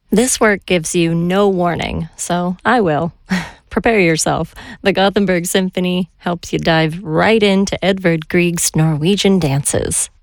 This work gives you no warning, so I will. Prepare yourself. The Gothenburg Symphony helps you dive right into Edvard Grieg's Norwegian dances.